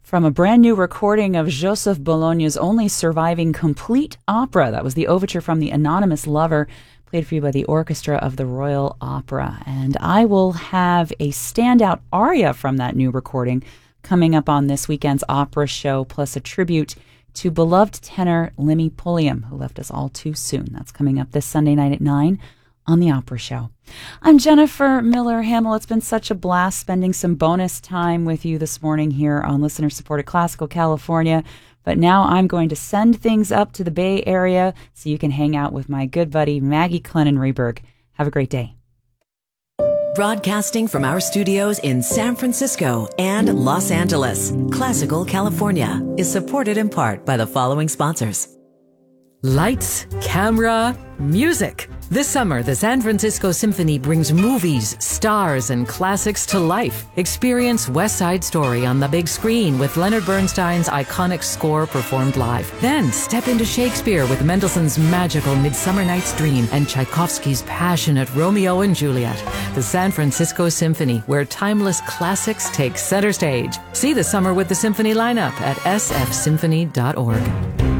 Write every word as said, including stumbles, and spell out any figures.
from a brand new recording of Joseph Bologna's only surviving complete opera. That was the overture from The Anonymous Lover, played for you by the Orchestra of the Royal Opera. And I will have a standout aria from that new recording coming up on this weekend's opera show, plus a tribute to beloved tenor Lemmy Pulliam, who left us all too soon. That's coming up this Sunday night at nine on the Opera Show. I'm Jennifer Miller Hamill. It's been such a blast spending some bonus time with you this morning here on listener-supported Classical California. But now I'm going to send things up to the Bay Area so you can hang out with my good buddy Maggie Clennon-Reberg. Have a great day. Broadcasting from our studios in San Francisco and Los Angeles, Classical California is supported in part by the following sponsors. Lights, camera, music. This summer, the San Francisco Symphony brings movies, stars, and classics to life. Experience West Side Story on the big screen with Leonard Bernstein's iconic score performed live. Then step into Shakespeare with Mendelssohn's magical Midsummer Night's Dream and Tchaikovsky's passionate Romeo and Juliet. The San Francisco Symphony, where timeless classics take center stage. See the Summer with the Symphony lineup at s f symphony dot org.